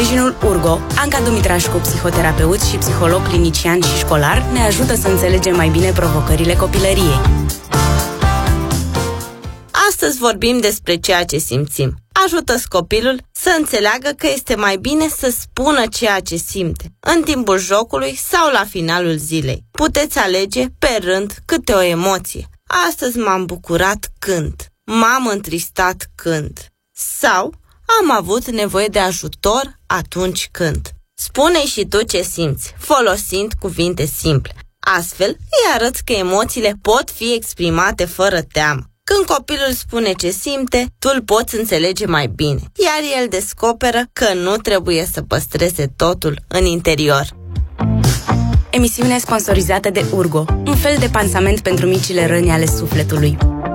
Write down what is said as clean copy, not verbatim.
sprijinul Urgo, Anca Dumitrașcu, psihoterapeut și psiholog clinician și școlar, ne ajută să înțelegem mai bine provocările copilăriei. Astăzi vorbim despre ceea ce simțim. Ajută-ți copilul să înțeleagă că este mai bine să spună ceea ce simte, în timpul jocului sau la finalul zilei. Puteți alege pe rând câte o emoție. Astăzi m-am bucurat când, m-am întristat când, sau am avut nevoie de ajutor atunci când. Spune-i și tu ce simți, folosind cuvinte simple. Astfel îi arăți că emoțiile pot fi exprimate fără teamă. Când copilul spune ce simte, tu îl poți înțelege mai bine, iar el descoperă că nu trebuie să păstreze totul în interior. Emisiune sponsorizată de Urgo, un fel de pansament pentru micile răni ale sufletului.